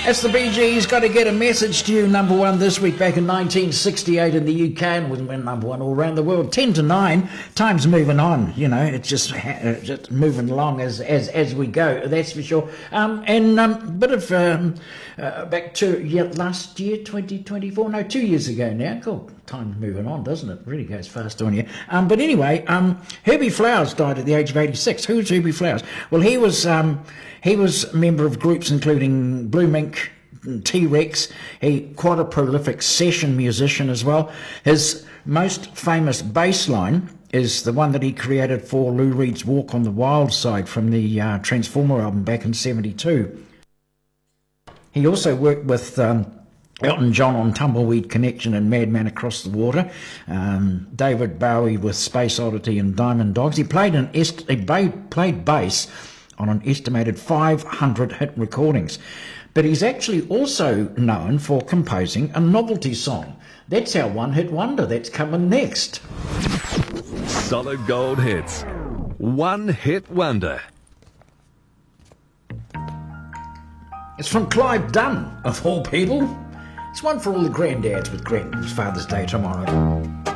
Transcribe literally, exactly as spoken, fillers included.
It's the Bee Gees. Got to get a message to you. Number one this week back in nineteen sixty-eight in the U K, and went number one all around the world. Ten to nine. Time's moving on. You know, it's just uh, just moving along as as as we go. That's for sure. Um, and um, a bit of um, uh, back to yeah, last year, twenty twenty-four. No, two years ago now. Cool. Time's moving on, doesn't it? Really goes fast on you. Um, but anyway, um, Herbie Flowers died at the age of eighty-six. Who's Herbie Flowers? Well, he was um, he was a member of groups including Blue Mink, T-Rex. He quite a prolific session musician as well. His most famous bass line is the one that he created for Lou Reed's Walk on the Wild Side from the uh, Transformer album back in seventy-two. He also worked with Um, Elton John on Tumbleweed Connection and Madman Across the Water. Um, David Bowie with Space Oddity and Diamond Dogs. He played an est- he played bass on an estimated five hundred hit recordings. But he's actually also known for composing a novelty song. That's our one-hit wonder. That's coming next. Solid gold hits. One-hit wonder. It's from Clive Dunn, of all people. It's one for all the granddads with grand Father's Day tomorrow.